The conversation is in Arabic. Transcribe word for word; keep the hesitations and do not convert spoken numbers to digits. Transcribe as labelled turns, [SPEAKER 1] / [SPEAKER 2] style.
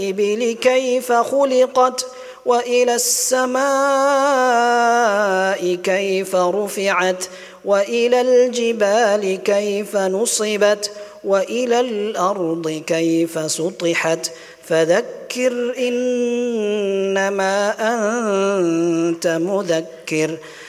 [SPEAKER 1] الإبل كيف خلقت وإلى السماء كيف رفعت وإلى الجبال كيف نصبت وإلى الأرض كيف سطحت فذكر إنما أنت مذكر